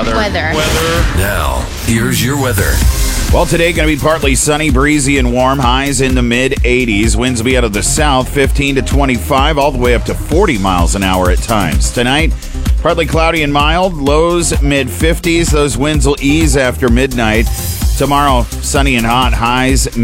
Weather. Now, here's your weather. Well, today going to be partly sunny, breezy, and warm. Highs in the mid-80s. Winds will be out of the south, 15 to 25, all the way up to 40 miles an hour at times. Tonight, partly cloudy and mild. Lows mid-50s. Those winds will ease after midnight. Tomorrow, sunny and hot. Highs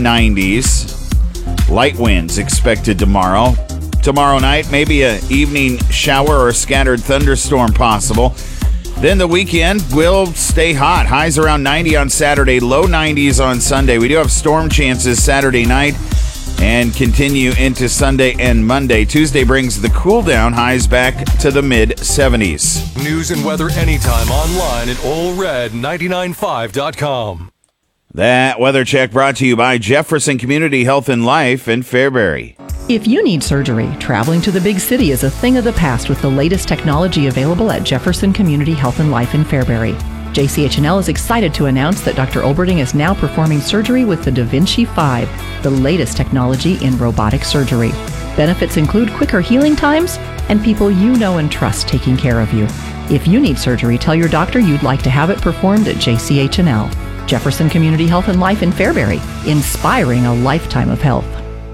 mid-90s. Light winds expected tomorrow. Tomorrow night, maybe an evening shower or scattered thunderstorm possible. Then the weekend will stay hot. Highs around 90 on Saturday, low 90s on Sunday. We do have storm chances Saturday night and continue into Sunday and Monday. Tuesday brings the cool down, highs back to the mid-70s. News and weather anytime online at allred995.com. That weather check brought to you by Jefferson Community Health and Life in Fairbury. If you need surgery, traveling to the big city is a thing of the past with the latest technology available at Jefferson Community Health and Life in Fairbury. JCH&L is excited to announce that Dr. Olberding is now performing surgery with the Da Vinci 5, the latest technology in robotic surgery. Benefits include quicker healing times and people you know and trust taking care of you. If you need surgery, tell your doctor you'd like to have it performed at JCH&L. Jefferson Community Health and Life in Fairbury, inspiring a lifetime of health.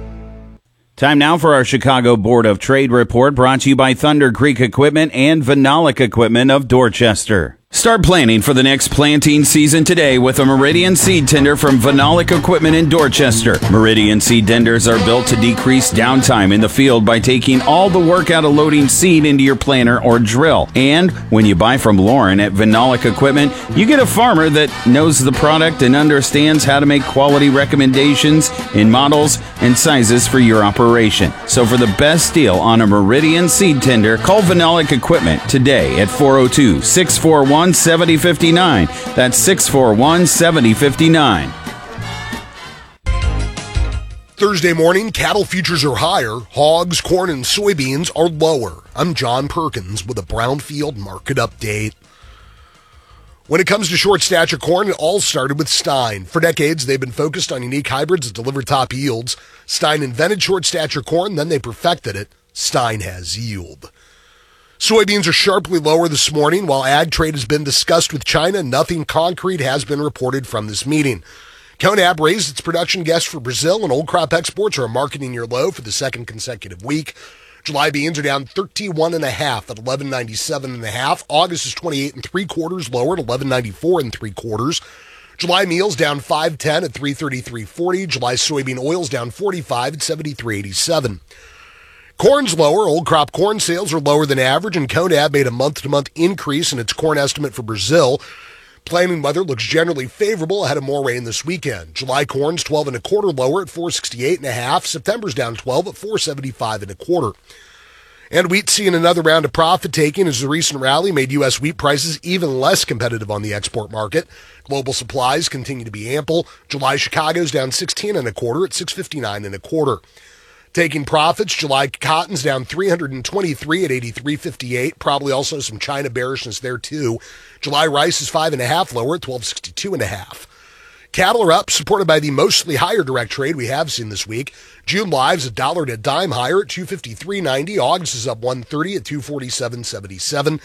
Time now for our Chicago Board of Trade report, brought to you by Thunder Creek Equipment and Vinolic Equipment of Dorchester. Start planning for the next planting season today with a Meridian seed tender from Vinolic Equipment in Dorchester. Meridian seed tenders are built to decrease downtime in the field by taking all the work out of loading seed into your planter or drill. And when you buy from Lauren at Vinolic Equipment, you get a farmer that knows the product and understands how to make quality recommendations in models and sizes for your operation. So for the best deal on a Meridian seed tender, call Vinolic Equipment today at 402-641-7059. That's 641-7059. Thursday morning, cattle futures are higher. Hogs, corn, and soybeans are lower. I'm John Perkins with a Brownfield market update. When it comes to short stature corn, it all started with Stein. For decades, they've been focused on unique hybrids that deliver top yields. Stein invented short stature corn, then they perfected it. Stein has yield. Soybeans are sharply lower this morning. While ag trade has been discussed with China, nothing concrete has been reported from this meeting. Conab raised its production guess for Brazil, and old crop exports are a marketing year low for the second consecutive week. July beans are down 31.5 at 11.97.5. August is 28 3/4 lower at 11.94 3/4. July meals down 5.10 at 333.40. July soybean oils down 45 at 73.87. Corn's lower. Old crop corn sales are lower than average, and Conab made a month-to-month increase in its corn estimate for Brazil. Planting weather looks generally favorable ahead of more rain this weekend. July corn's 12.25 lower at 468.5. September's down 12 at 475.25. And wheat seeing another round of profit taking as the recent rally made U.S. wheat prices even less competitive on the export market. Global supplies continue to be ample. July Chicago's down 16.25 at 659.25. Taking profits, July cotton's down 323 at 83.58. Probably also some China bearishness there too. July rice is 5.5 lower at 12.62.5. Cattle are up, supported by the mostly higher direct trade we have seen this week. June live's $1 to a dime higher at 253.90. August is up 130 at 247.77.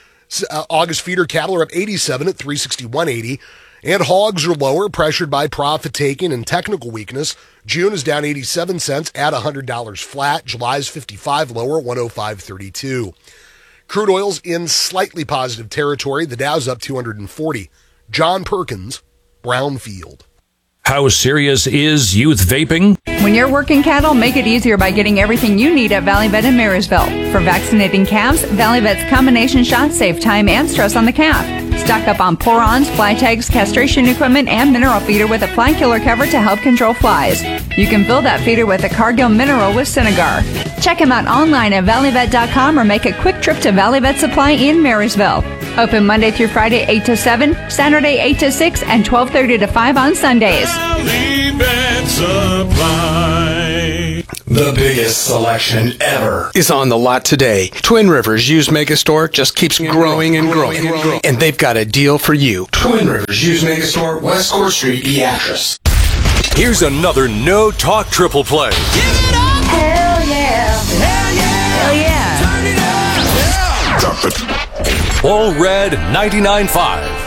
August feeder cattle are up 87 at 361.80. And hogs are lower, pressured by profit taking and technical weakness. June is down 87 cents at $100 flat. July is 55 lower at 105.32. Crude oil's in slightly positive territory. The Dow's up 240. John Perkins, Brownfield. How serious is youth vaping? When you're working cattle, make it easier by getting everything you need at Valley Vet in Marysville. For vaccinating calves, Valley Vet's combination shots save time and stress on the calf. Stock up on pour-ons, fly tags, castration equipment, and mineral feeder with a fly killer cover to help control flies. You can fill that feeder with a Cargill mineral with Synagar. Check him out online at valleyvet.com or make a quick trip to Valley Vet Supply in Marysville. Open Monday through Friday 8 to 7, Saturday 8 to 6, and 12:30 to 5 on Sundays. Valley Vet Supply. The biggest selection ever is on the lot today. Twin Rivers Used Megastore just keeps growing and growing. And they've got a deal for you. Twin Rivers Used Megastore, West Court Street, Beatrice. Here's another no-talk triple play. Give it up! Hell yeah! Hell yeah! Hell yeah! Turn it up! Yeah! Drop it. Ole Red 99.5.